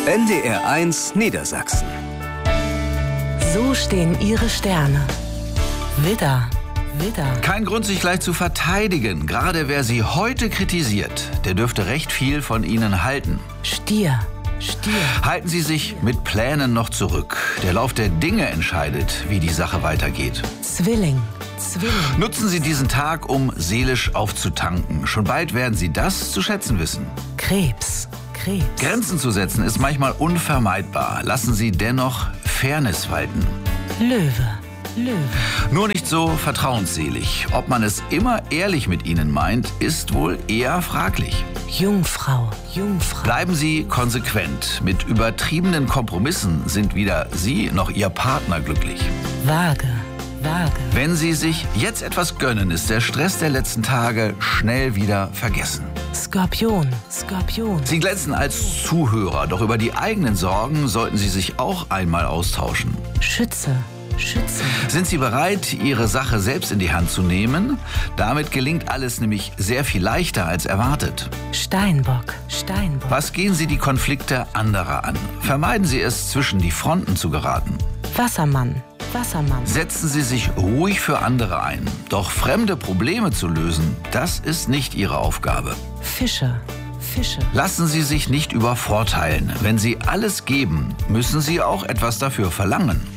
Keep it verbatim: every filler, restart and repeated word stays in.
N D R eins Niedersachsen. So stehen Ihre Sterne. Widder, Widder. Kein Grund, sich gleich zu verteidigen. Gerade wer Sie heute kritisiert, der dürfte recht viel von Ihnen halten. Stier, Stier. Halten Sie sich mit Plänen noch zurück. Der Lauf der Dinge entscheidet, wie die Sache weitergeht. Zwilling, Zwilling. Nutzen Sie diesen Tag, um seelisch aufzutanken. Schon bald werden Sie das zu schätzen wissen. Krebs, Krebs. Grenzen zu setzen ist manchmal unvermeidbar. Lassen Sie dennoch Fairness walten. Löwe, Löwe. Nur nicht so vertrauensselig. Ob man es immer ehrlich mit Ihnen meint, ist wohl eher fraglich. Jungfrau, Jungfrau. Bleiben Sie konsequent. Mit übertriebenen Kompromissen sind weder Sie noch Ihr Partner glücklich. Waage, Waage. Wenn Sie sich jetzt etwas gönnen, ist der Stress der letzten Tage schnell wieder vergessen. Skorpion, Skorpion. Sie glänzen als Zuhörer, doch über die eigenen Sorgen sollten Sie sich auch einmal austauschen. Schütze, Schütze. Sind Sie bereit, Ihre Sache selbst in die Hand zu nehmen? Damit gelingt alles nämlich sehr viel leichter als erwartet. Steinbock, Steinbock. Was gehen Sie die Konflikte anderer an? Vermeiden Sie es, zwischen die Fronten zu geraten. Wassermann, Wassermann. Setzen Sie sich ruhig für andere ein. Doch fremde Probleme zu lösen, das ist nicht Ihre Aufgabe. Fische, Fische. Lassen Sie sich nicht übervorteilen. Wenn Sie alles geben, müssen Sie auch etwas dafür verlangen.